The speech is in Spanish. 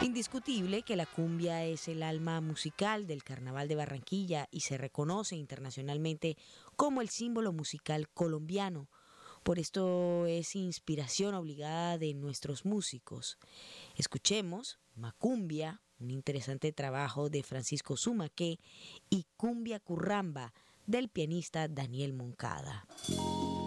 Indiscutible que la cumbia es el alma musical del Carnaval de Barranquilla y se reconoce internacionalmente como el símbolo musical colombiano. Por esto es inspiración obligada de nuestros músicos. Escuchemos Macumbia, un interesante trabajo de Francisco Zumaque, y Cumbia Curramba del pianista Daniel Moncada.